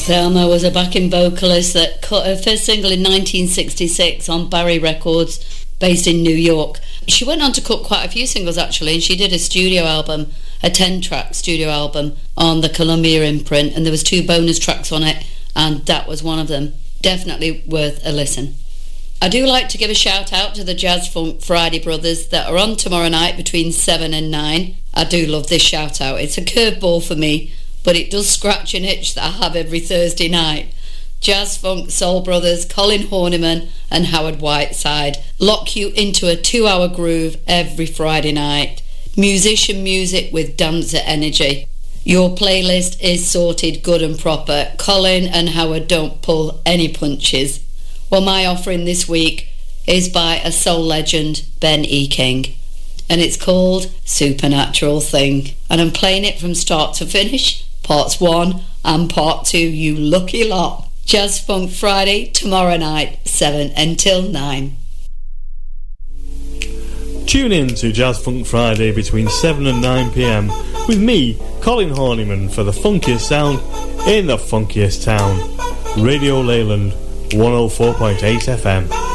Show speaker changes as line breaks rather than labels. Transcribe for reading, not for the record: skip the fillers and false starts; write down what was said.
Thelma was a backing vocalist that cut her first single in 1966 on Barry Records, based in New York. She went on to cut quite a few singles actually, and she did a studio album, a 10-track studio album on the Columbia imprint, and there was 2 bonus tracks on it, and that was one of them. Definitely worth a listen. I do like to give a shout out to the Jazz Funk Friday brothers that are on tomorrow night between 7 and 9. I do love this shout out. It's a curveball for me, but it does scratch an itch that I have every Thursday night. Jazz Funk Soul Brothers, Colin Horniman and Howard Whiteside lock you into a 2-hour groove every Friday night. Musician music with dancer energy. Your playlist is sorted good and proper. Colin and Howard don't pull any punches. Well, my offering this week is by a soul legend, Ben E. King, and it's called Supernatural Thing, and I'm playing it from start to finish, parts 1 and part 2, you lucky lot. Jazz Funk Friday, tomorrow night, 7 until 9.
Tune in to Jazz Funk Friday between 7 and 9 p.m. with me, Colin Horniman, for the funkiest sound in the funkiest town. Radio Leyland 104.8 FM.